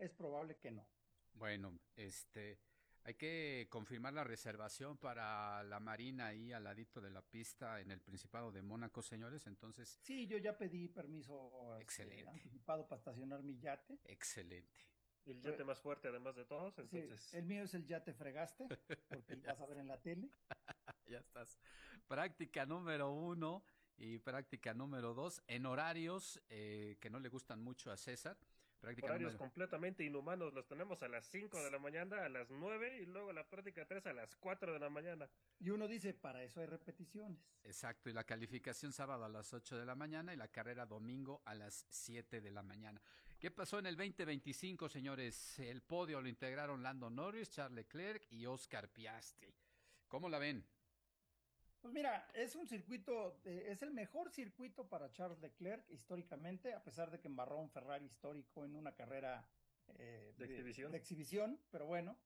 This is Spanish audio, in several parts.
es probable que no. Bueno, hay que confirmar la reservación para la Marina ahí al ladito de la pista en el Principado de Mónaco, señores. Entonces, Sí, yo ya pedí permiso excelente, anticipado para estacionar mi yate. excelente. El yate Pero, más fuerte además de todos, sí, entonces el mío es el yate fregaste, porque lo Ya vas a ver en la tele. Ya estás. Práctica número uno y práctica número dos en horarios que no le gustan mucho a César. Práctica horarios número... completamente inhumanos. Los tenemos a las 5 de la mañana, a las 9 y luego la práctica 3 a las 4 de la mañana. Y uno dice, para eso hay repeticiones. Exacto, y la calificación sábado a las 8 de la mañana y la carrera domingo a las 7 de la mañana. ¿Qué pasó en el 2025, señores? El podio lo integraron Lando Norris, Charles Leclerc y Oscar Piastri. ¿Cómo la ven? Pues mira, es un circuito, es el mejor circuito para Charles Leclerc históricamente, a pesar de que embarró un Ferrari histórico en una carrera De de exhibición. exhibición, pero bueno,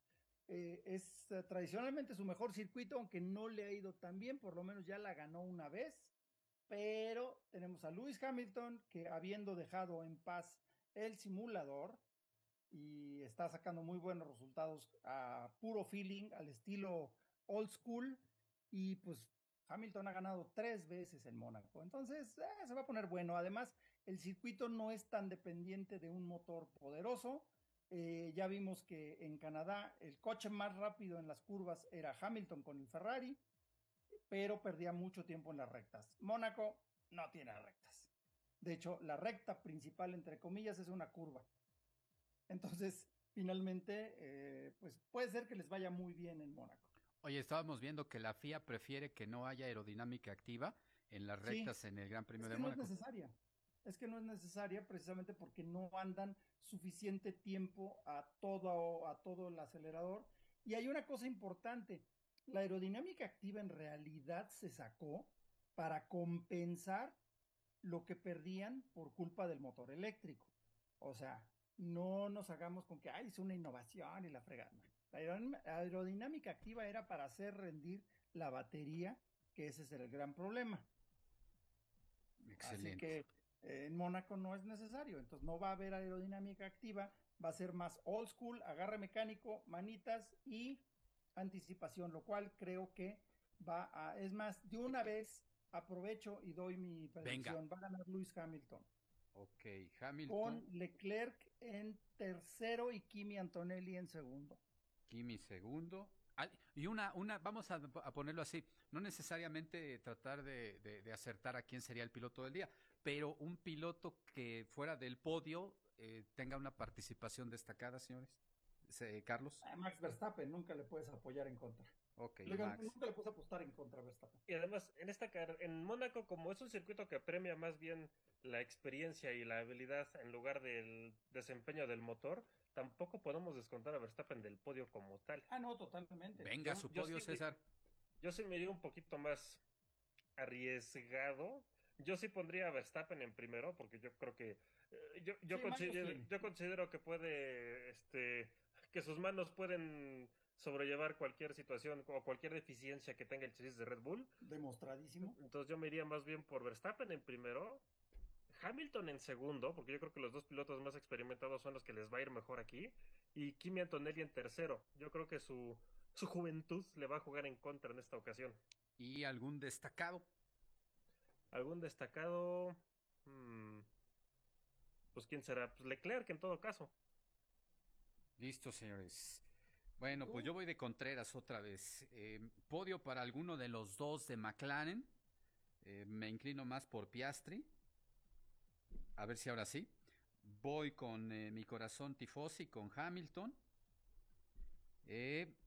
es tradicionalmente su mejor circuito, aunque no le ha ido tan bien, por lo menos ya la ganó una vez, pero tenemos a Lewis Hamilton que habiendo dejado en paz el simulador y está sacando muy buenos resultados a puro feeling, al estilo old school, y pues Hamilton ha ganado 3 veces en Mónaco, entonces se va a poner bueno. Además, el circuito no es tan dependiente de un motor poderoso. Ya vimos que en Canadá el coche más rápido en las curvas era Hamilton con el Ferrari, pero perdía mucho tiempo en las rectas. Mónaco no tiene rectas. De hecho, la recta principal, entre comillas, es una curva. Entonces, finalmente, pues puede ser que les vaya muy bien en Mónaco. Oye, estábamos viendo que la FIA prefiere que no haya aerodinámica activa en las Sí, rectas en el Gran Premio es de que no es Mónaco. necesaria. Es que no es necesaria precisamente porque no andan suficiente tiempo a todo el acelerador. Y hay una cosa importante, la aerodinámica activa en realidad se sacó para compensar lo que perdían por culpa del motor eléctrico. O sea, no nos hagamos con que, ay, es una innovación y la fregada. No. La aerodinámica activa era para hacer rendir la batería, que ese es el gran problema. Así Excelente. que en Mónaco no es necesario, entonces no va a haber aerodinámica activa, va a ser más old school, agarre mecánico, manitas y anticipación, lo cual creo que es más, de una vez aprovecho y doy mi Venga. predicción, va a ganar Lewis Hamilton, Ok, con Hamilton, Leclerc en tercero y Kimi Antonelli en segundo. Kimi segundo. Y vamos a ponerlo así, no necesariamente tratar de acertar a quién sería el piloto del día, pero un piloto que fuera del podio tenga una participación destacada, señores. Carlos. Max Verstappen, nunca le puedes apoyar en contra. Ok, Max. Nunca le puedes apostar en contra a Verstappen. Y además, en Mónaco, como es un circuito que premia más bien la experiencia y la habilidad en lugar del desempeño del motor, tampoco podemos descontar a Verstappen del podio como tal. Ah, no, totalmente. Venga, Yo, su yo podio, sí me, César. yo sí me iría un poquito más arriesgado. Yo sí pondría a Verstappen en primero, porque yo creo que Sí, más los tiene. yo considero que que sus manos pueden sobrellevar cualquier situación o cualquier deficiencia que tenga el chasis de Red Bull. Demostradísimo. Entonces yo me iría más bien por Verstappen en primero, Hamilton en segundo, porque yo creo que los dos pilotos más experimentados son los que les va a ir mejor aquí, y Kimi Antonelli en tercero. Yo creo que su juventud le va a jugar en contra en esta ocasión. ¿Y algún destacado? ¿Algún destacado? Hmm, pues quién será, pues Leclerc en todo caso. Listo, señores. ¿Y Bueno, pues yo tú? voy de Contreras otra vez. Podio para alguno de los dos de McLaren. Me inclino más por Piastri. A ver si ahora sí. Voy con mi corazón tifosi, con Hamilton. Eh,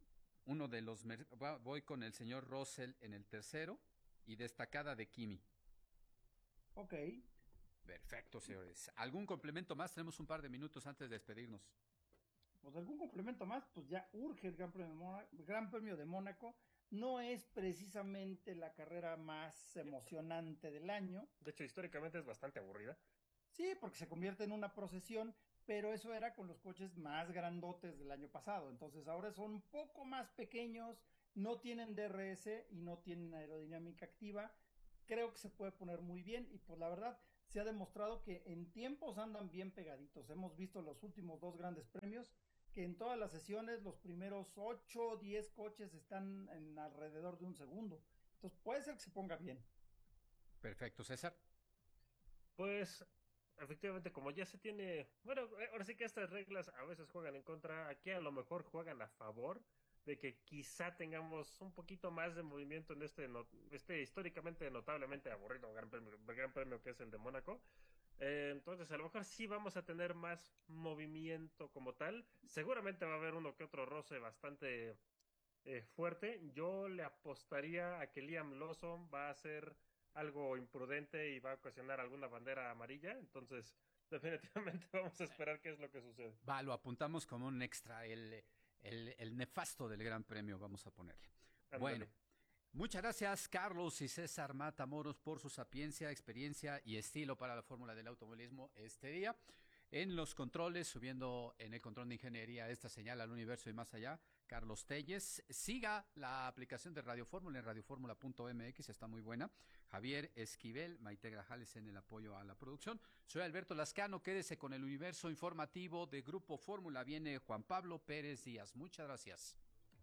voy con el señor Russell en el tercero. Y destacada de Kimi. Ok. Perfecto, señores. ¿Algún complemento más? Tenemos un par de minutos antes de despedirnos. Pues algún complemento más, pues ya urge el Gran Premio de Mónaco. No es precisamente la carrera más emocionante del año. De hecho, históricamente es bastante aburrida. Sí, porque se convierte en una procesión, pero eso era con los coches más grandotes del año pasado. Entonces ahora son un poco más pequeños, no tienen DRS y no tienen aerodinámica activa. Creo que se puede poner muy bien y pues la verdad, se ha demostrado que en tiempos andan bien pegaditos. Hemos visto los últimos dos grandes premios que en todas las sesiones los primeros 8 o 10 coches están en alrededor de un segundo. Entonces puede ser que se ponga bien. Perfecto, César. Pues efectivamente, como ya se tiene, bueno, ahora sí que estas reglas a veces juegan en contra, aquí a lo mejor juegan a favor de que quizá tengamos un poquito más de movimiento en este históricamente notablemente aburrido gran premio que es el de Mónaco. Entonces a lo mejor sí vamos a tener más movimiento como tal. Seguramente va a haber uno que otro roce bastante fuerte. Yo le apostaría a que Liam Lawson va a hacer algo imprudente y va a ocasionar alguna bandera amarilla. Entonces, definitivamente vamos a esperar qué es lo que sucede. Va, lo apuntamos como un extra, el nefasto del Gran Premio, vamos a ponerle. Ándale. Bueno, muchas gracias Carlos y César Matamoros por su sapiencia, experiencia y estilo para la fórmula del automovilismo este día. En los controles, subiendo en el control de ingeniería esta señal al universo y más allá, Carlos Telles. Siga la aplicación de Radio Fórmula en radioformula.mx, está muy buena. Javier Esquivel, Maite Grajales en el apoyo a la producción. Soy Alberto Lascano, quédese con el universo informativo de Grupo Fórmula. Viene Juan Pablo Pérez Díaz. Muchas gracias.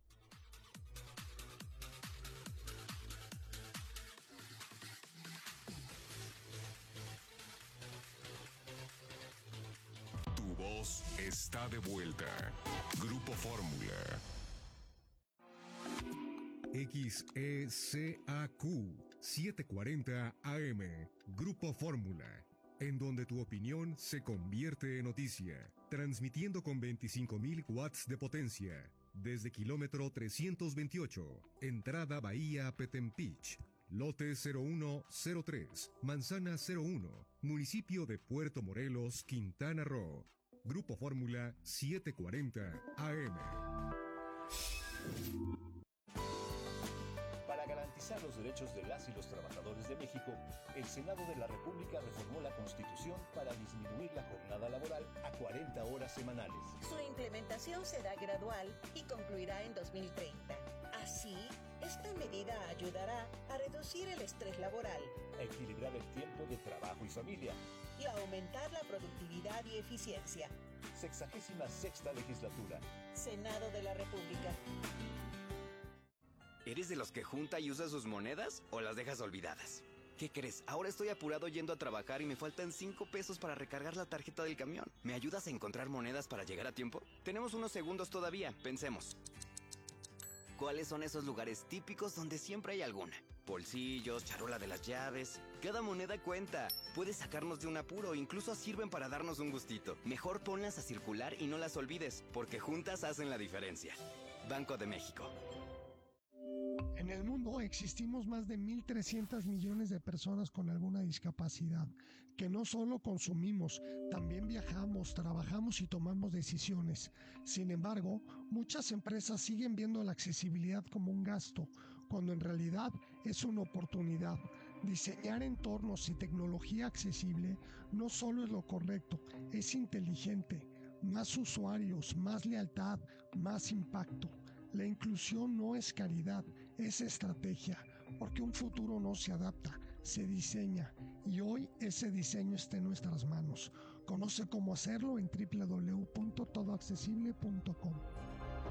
Tu voz está de vuelta. Grupo Fórmula. XECAQ 740 AM. Grupo Fórmula. En donde tu opinión se convierte en noticia. Transmitiendo con 25.000 watts de potencia. Desde kilómetro 328. Entrada Bahía Petempich. Lote 0103. Manzana 01. Municipio de Puerto Morelos, Quintana Roo. Grupo Fórmula 740 AM. Para garantizar los derechos de las y los trabajadores de México, el Senado de la República reformó la Constitución para disminuir la jornada laboral a 40 horas semanales. Su implementación será gradual y concluirá en 2030. Así, esta medida ayudará a reducir el estrés laboral, A equilibrar el tiempo de trabajo y familia. y a aumentar la productividad y eficiencia. 66ª legislatura. Senado de la República. ¿Eres de los que junta y usa sus monedas o las dejas olvidadas? ¿Qué crees? Ahora estoy apurado yendo a trabajar y me faltan 5 pesos para recargar la tarjeta del camión. ¿Me ayudas a encontrar monedas para llegar a tiempo? Tenemos unos segundos todavía, pensemos. ¿Cuáles son esos lugares típicos donde siempre hay alguna? Bolsillos, charola de las llaves. Cada moneda cuenta. Puede sacarnos de un apuro, incluso sirven para darnos un gustito. Mejor ponlas a circular y no las olvides, porque juntas hacen la diferencia. Banco de México. En el mundo existimos más de 1.300 millones de personas con alguna discapacidad, que no solo consumimos, también viajamos, trabajamos y tomamos decisiones. Sin embargo, muchas empresas siguen viendo la accesibilidad como un gasto, cuando en realidad es una oportunidad. Diseñar entornos y tecnología accesible no solo es lo correcto, es inteligente. Más usuarios, más lealtad, más impacto. La inclusión no es caridad, es estrategia, porque un futuro no se adapta, se diseña, y hoy ese diseño está en nuestras manos. Conoce cómo hacerlo en www.todoaccesible.com.